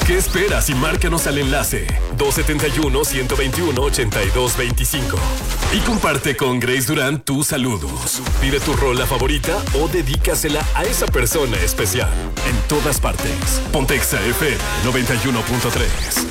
¿Qué esperas? Y márcanos al enlace 271-121-8225. Y comparte con Grace Durán tus saludos. Pide tu rola favorita o dedícasela a esa persona especial. En todas partes. Pontexa FM 91.3.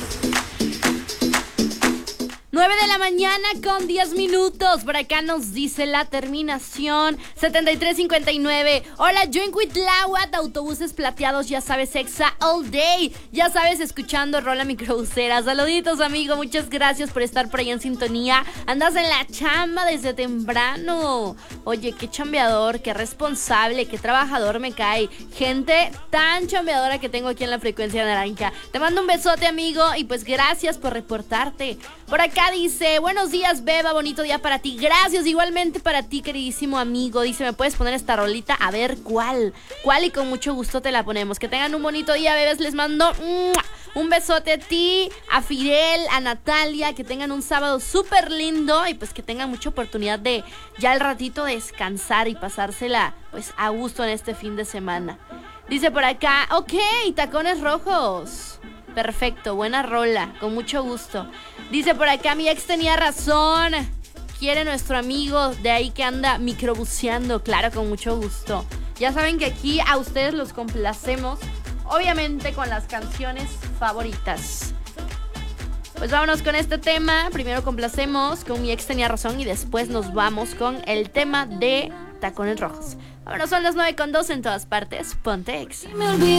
9 de la mañana con 10 minutos. Por acá nos dice la terminación 7359. Hola, yo en Cuitláhuac, autobuses plateados, ya sabes, Exa all day. Ya sabes, escuchando Rola Microbusera. Saluditos, amigo, muchas gracias por estar por ahí en sintonía. Andas en la chamba desde temprano. Oye, qué chambeador, qué responsable, qué trabajador me cae. Gente tan chambeadora que tengo aquí en la frecuencia naranja. Te mando un besote, amigo, y pues gracias por reportarte. Por acá dice, buenos días, Beba, bonito día para ti. Gracias, igualmente para ti, queridísimo amigo. Dice, ¿me puedes poner esta rolita? A ver, ¿cuál? Y con mucho gusto te la ponemos. Que tengan un bonito día, bebés. Les mando un besote a ti, a Fidel, a Natalia. Que tengan un sábado súper lindo y pues que tengan mucha oportunidad de ya al ratito descansar y pasársela pues a gusto en este fin de semana. Dice por acá, ok, Tacones Rojos. Perfecto, buena rola, con mucho gusto. Dice por acá, mi ex tenía razón. Quiere nuestro amigo de ahí que anda microbuseando. Claro, con mucho gusto. Ya saben que aquí a ustedes los complacemos, obviamente con las canciones favoritas. Pues vámonos con este tema. Primero complacemos con mi ex tenía razón y después nos vamos con el tema de Tacones Rojos. Vámonos, son las 9:02 en todas partes. Ponte Exa.